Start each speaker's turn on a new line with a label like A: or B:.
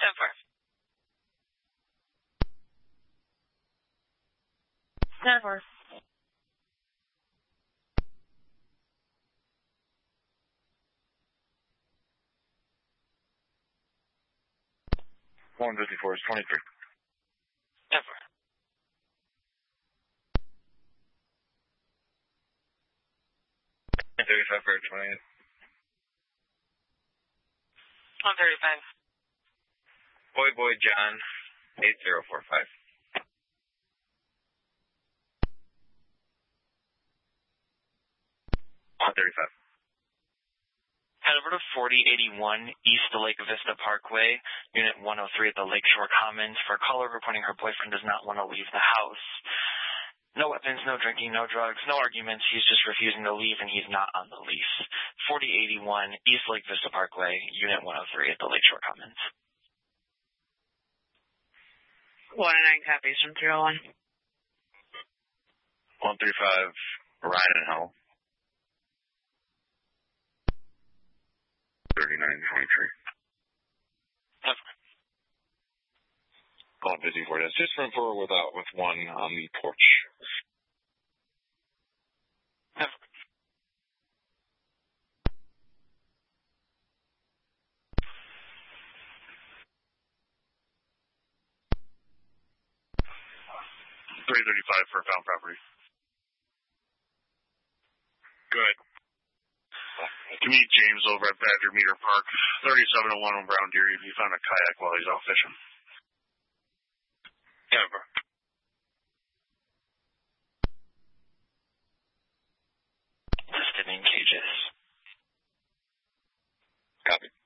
A: 10-4.
B: 10-4.
C: 154 is 23.
A: 10-4.
C: 35 for 28.
A: 135.
C: Boy John, 8045. 135.
D: Head over to 4081 East Lake Vista Parkway, Unit 103 at the Lakeshore Commons, for a caller reporting her boyfriend does not want to leave the house. No weapons, no drinking, no drugs, no arguments. He's just refusing to leave, and he's not on the lease. 4081 East Lake Vista Parkway, Unit 103 at the Lakeshore Commons.
B: 109 copies from 301.
C: 135, Ryan and Hell. 3923. Call busy for this. Just run forward with one on the porch. 335 for found property. Good. To meet James over at Badger Meter Park, 3701 on Brown Deer. He found a kayak while he's out fishing. Yeah, bro.
D: Listed in cages.
C: Copy.